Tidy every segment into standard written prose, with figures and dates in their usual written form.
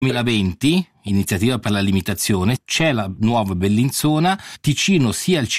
2020, iniziativa per la limitazione, c'è la nuova Bellinzona, Ticino sia al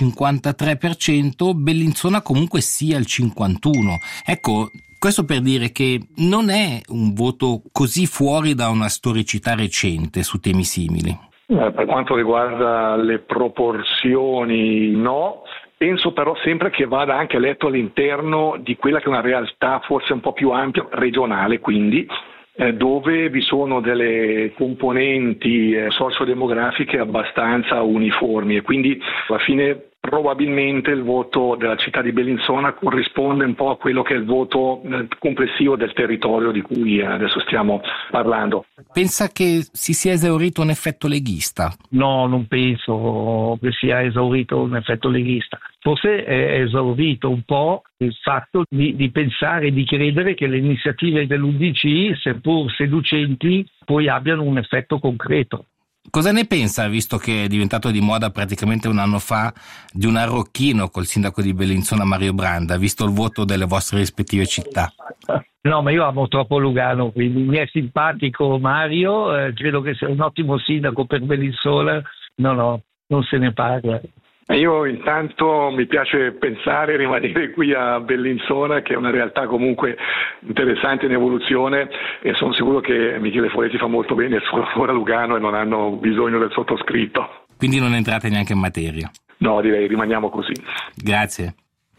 53%, Bellinzona comunque sia al 51%. Ecco, questo per dire che non è un voto così fuori da una storicità recente su temi simili. Per quanto riguarda le proporzioni, no. Penso però sempre che vada anche letto all'interno di quella che è una realtà forse un po' più ampia, regionale quindi, dove vi sono delle componenti sociodemografiche abbastanza uniformi e quindi alla fine probabilmente il voto della città di Bellinzona corrisponde un po' a quello che è il voto complessivo del territorio di cui adesso stiamo parlando. Pensa che si sia esaurito un effetto leghista? No, non penso che sia esaurito un effetto leghista. Forse è esaurito un po' il fatto di pensare e di credere che le iniziative dell'UDC, seppur seducenti, poi abbiano un effetto concreto. Cosa ne pensa, visto che è diventato di moda praticamente un anno fa, di un arrocchino col sindaco di Bellinzona Mario Branda, visto il voto delle vostre rispettive città? No, ma io amo troppo Lugano, quindi mi è simpatico Mario, credo che sia un ottimo sindaco per Bellinzona, no, non se ne parla. Io intanto mi piace pensare e rimanere qui a Bellinzona, che è una realtà comunque interessante in evoluzione, e sono sicuro che Michele Foletti fa molto bene il suo lavoro a Lugano e non hanno bisogno del sottoscritto. Quindi non entrate neanche in materia? No, direi rimaniamo così. Grazie.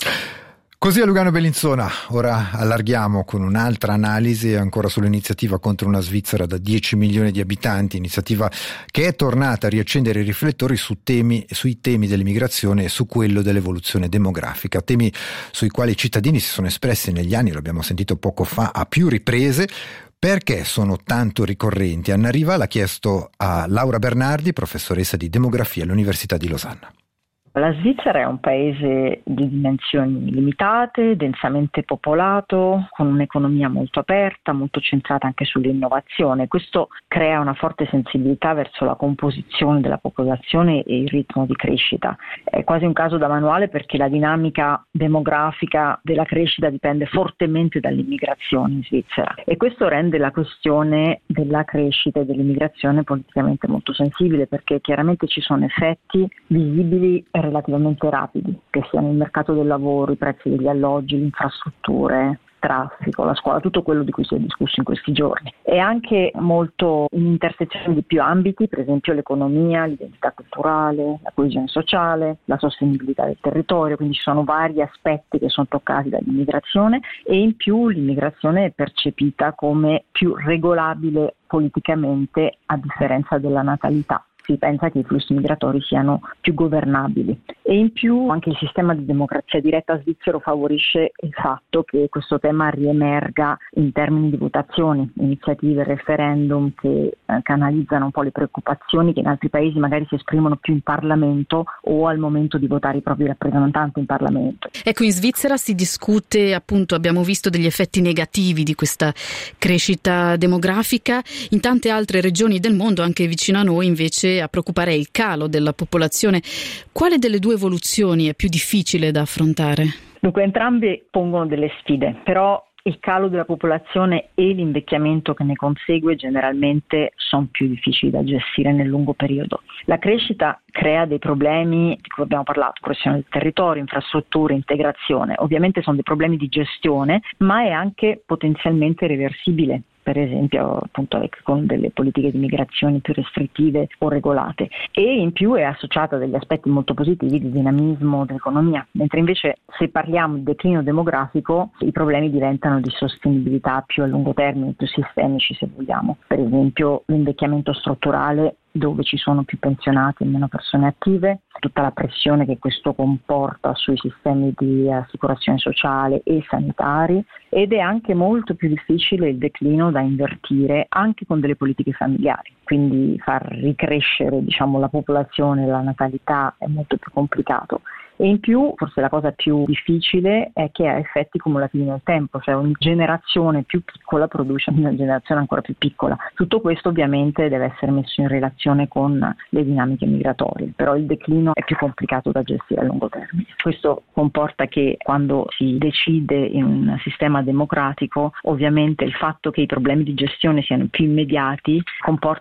Così a Lugano e Bellinzona. Ora allarghiamo con un'altra analisi ancora sull'iniziativa contro una Svizzera da 10 milioni di abitanti, iniziativa che è tornata a riaccendere i riflettori sui temi dell'immigrazione e su quello dell'evoluzione demografica, temi sui quali i cittadini si sono espressi negli anni, lo abbiamo sentito poco fa, a più riprese. Perché sono tanto ricorrenti? Anna Riva l'ha chiesto a Laura Bernardi, professoressa di demografia all'Università di Losanna. La Svizzera è un paese di dimensioni limitate, densamente popolato, con un'economia molto aperta, molto centrata anche sull'innovazione. Questo crea una forte sensibilità verso la composizione della popolazione e il ritmo di crescita. È quasi un caso da manuale perché la dinamica demografica della crescita dipende fortemente dall'immigrazione in Svizzera e questo rende la questione della crescita e dell'immigrazione politicamente molto sensibile, perché chiaramente ci sono effetti visibili relativamente rapidi, che siano il mercato del lavoro, i prezzi degli alloggi, le infrastrutture, traffico, la scuola, tutto quello di cui si è discusso in questi giorni. È anche molto in intersezione di più ambiti, per esempio l'economia, l'identità culturale, la coesione sociale, la sostenibilità del territorio, quindi ci sono vari aspetti che sono toccati dall'immigrazione e in più l'immigrazione è percepita come più regolabile politicamente a differenza della natalità. Si pensa che i flussi migratori siano più governabili e in più anche il sistema di democrazia diretta svizzero favorisce il fatto che questo tema riemerga in termini di votazioni, iniziative, referendum che canalizzano un po' le preoccupazioni che in altri paesi magari si esprimono più in Parlamento o al momento di votare i propri rappresentanti in Parlamento. Ecco, in Svizzera si discute, appunto, abbiamo visto degli effetti negativi di questa crescita demografica. In tante altre regioni del mondo, anche vicino a noi, invece a preoccupare il calo della popolazione. Quale delle due evoluzioni è più difficile da affrontare? Dunque, entrambe pongono delle sfide, però il calo della popolazione e l'invecchiamento che ne consegue generalmente sono più difficili da gestire nel lungo periodo. La crescita crea dei problemi di cui abbiamo parlato, coesione del territorio, infrastrutture, integrazione. Ovviamente sono dei problemi di gestione, ma è anche potenzialmente reversibile. Per esempio appunto con delle politiche di migrazione più restrittive o regolate, e in più è associata a degli aspetti molto positivi di dinamismo dell'economia, mentre invece se parliamo di declino demografico i problemi diventano di sostenibilità più a lungo termine, più sistemici se vogliamo. Per esempio l'invecchiamento strutturale, dove ci sono più pensionati e meno persone attive, tutta la pressione che questo comporta sui sistemi di assicurazione sociale e sanitari, ed è anche molto più difficile il declino da invertire anche con delle politiche familiari, quindi far ricrescere la popolazione, la natalità è molto più complicato. E in più, forse la cosa più difficile è che ha effetti cumulativi nel tempo, cioè una generazione più piccola produce una generazione ancora più piccola. Tutto questo ovviamente deve essere messo in relazione con le dinamiche migratorie, però il declino è più complicato da gestire a lungo termine. Questo comporta che quando si decide in un sistema democratico, ovviamente il fatto che i problemi di gestione siano più immediati comporta